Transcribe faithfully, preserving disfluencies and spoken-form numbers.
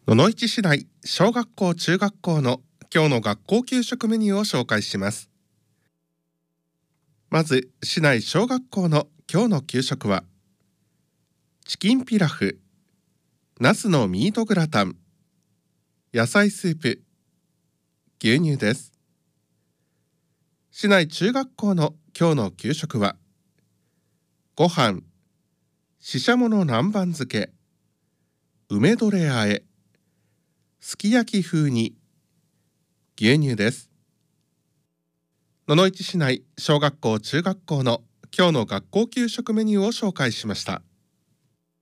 野々市市内小学校中学校の今日の学校給食メニューを紹介します。まず市内小学校の今日の給食はチキンピラフ、ナスのミートグラタン、野菜スープ、牛乳です。市内中学校の今日の給食はご飯、ししゃもの南蛮漬け、梅どれあえ、すき焼き風に牛乳です。野々市市内小学校中学校の今日の学校給食メニューを紹介しました。